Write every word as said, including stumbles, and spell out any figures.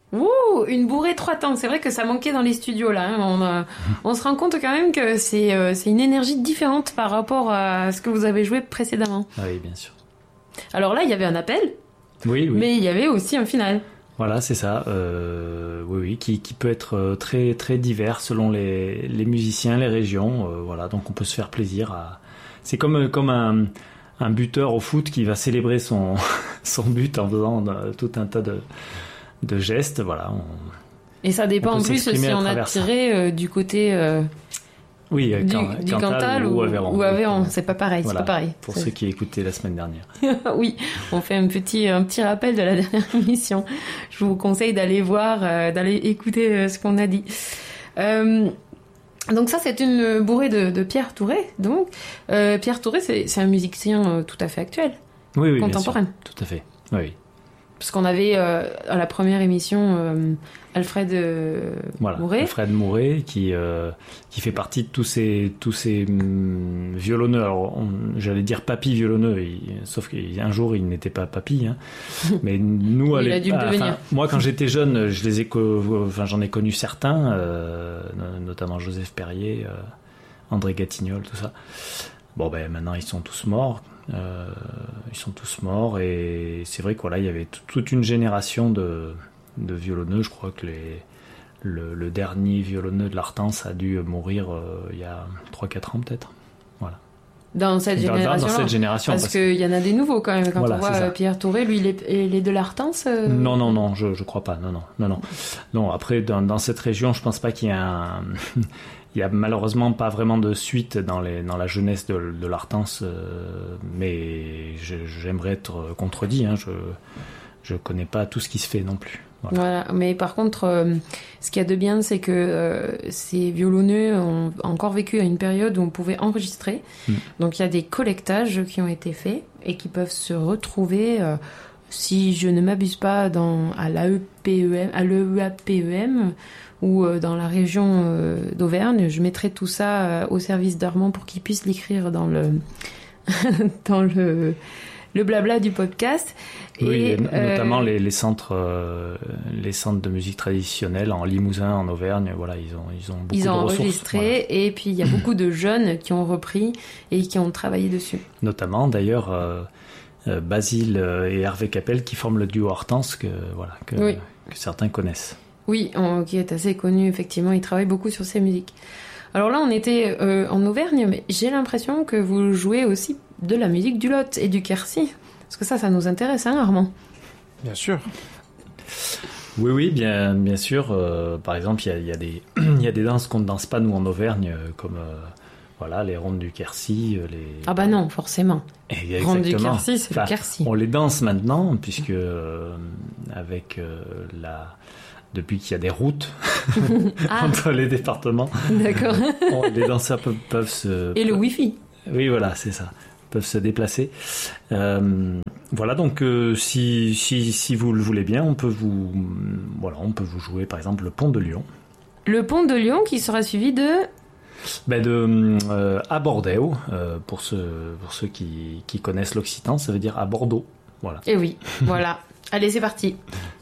Ouh, une bourrée trois temps. C'est vrai que ça manquait dans les studios là. Hein. On, a, on se rend compte quand même que c'est, euh, c'est une énergie différente par rapport à ce que vous avez joué précédemment. Oui, bien sûr. Alors là, il y avait un appel. Oui, oui. Mais il y avait aussi un final. Voilà, c'est ça. Euh, oui, oui, qui, qui peut être très, très divers selon les, les musiciens, les régions. Euh, voilà, donc on peut se faire plaisir. À... C'est comme, comme un, un buteur au foot qui va célébrer son, son but en faisant tout un tas de de gestes, voilà. On, et ça dépend en plus si on a tiré euh, du côté euh, oui, du, can, du Cantal, Cantal ou, ou Aveyron. Ou Aveyron. C'est pas pareil, voilà, c'est pas pareil. Pour c'est... ceux qui écoutaient la semaine dernière. Oui, on fait un petit, un petit rappel de la dernière émission. Je vous conseille d'aller voir, euh, d'aller écouter euh, ce qu'on a dit. Euh, donc ça, c'est une bourrée de, de Pierre Touré. Donc, euh, Pierre Touré, c'est, c'est un musicien euh, tout à fait actuel, oui, oui, contemporain. Bien sûr. Tout à fait, oui, oui. Parce qu'on avait euh, à la première émission euh, Alfred euh, voilà, Mouret. Alfred Mouret qui euh, qui fait partie de tous ces tous ces hum, violonneux. Alors on, j'allais dire papy violonneux, il, sauf qu'un jour il n'était pas papy. Hein. Mais nous, il a dû le ah, devenir. Moi, quand j'étais jeune, je les ai, co- enfin j'en ai connu certains, euh, notamment Joseph Perrier, euh, André Gatignol, tout ça. Bon ben maintenant ils sont tous morts. Euh, ils sont tous morts et c'est vrai que voilà, il y avait t- toute une génération de, de violonneux. Je crois que les, le, le dernier violonneux de l'Artense a dû mourir euh, il y a trois quatre ans peut-être. Voilà. Dans cette dans, génération. Dans cette génération. Parce, parce qu'il que y en a des nouveaux quand même. Quand voilà, on voit Pierre Touré, lui, il est, il est de l'Artense. Euh... Non, non, non, je, je crois pas. Non, non, non, non. Non. Après, dans, dans cette région, je pense pas qu'il y ait un. Il y a malheureusement pas vraiment de suite dans, les, dans la jeunesse de, de l'Artense, euh, mais je, j'aimerais être contredit. Hein, je je connais pas tout ce qui se fait non plus. Voilà. Voilà. Mais par contre, euh, ce qu'il y a de bien, c'est que euh, ces violonneux ont encore vécu à une période où on pouvait enregistrer. Mmh. Donc il y a des collectages qui ont été faits et qui peuvent se retrouver, euh, si je ne m'abuse pas, dans, à l'A E P E M, à l'E U A P E M, ou dans la région euh, d'Auvergne. Je mettrai tout ça euh, au service d'Armand pour qu'il puisse l'écrire dans le dans le le blabla du podcast. Oui, et, et notamment euh, les, les centres euh, les centres de musique traditionnelle en Limousin, en Auvergne. Voilà, ils ont ils ont beaucoup ils ont de ressources. enregistré voilà. Et puis il y a beaucoup de jeunes qui ont repris et qui ont travaillé dessus. Notamment d'ailleurs euh, euh, Basile et Hervé Capel qui forment le duo Hortense que voilà que, oui. que certains connaissent. Oui, on, qui est assez connu, effectivement. Il travaille beaucoup sur ses musiques. Alors là, on était euh, en Auvergne, mais j'ai l'impression que vous jouez aussi de la musique du Lot et du Quercy. Parce que ça, ça nous intéresse, hein, Armand ? Bien sûr. Oui, oui, bien, bien sûr. Euh, par exemple, il y a, y a des, il y a des danses qu'on ne danse pas, nous, en Auvergne, euh, comme euh, voilà, les rondes du Quercy. Euh, les... Ah bah non, forcément. Et rondes du Quercy, c'est enfin, le Quercy. On les danse maintenant, puisque euh, avec euh, la... Depuis qu'il y a des routes ah. entre les départements, d'accord. on, les danseurs peuvent, peuvent se... Et le Wi-Fi. Oui, voilà, c'est ça. Peuvent se déplacer. Euh, voilà, donc euh, si, si, si vous le voulez bien, on peut vous, voilà, on peut vous jouer par exemple le Pont de Lyon. Le Pont de Lyon qui sera suivi de... Ben de euh, à Bordeaux, euh, pour ceux, pour ceux qui, qui connaissent l'occitan, ça veut dire à Bordeaux. Voilà. Et oui, voilà. Allez, c'est parti.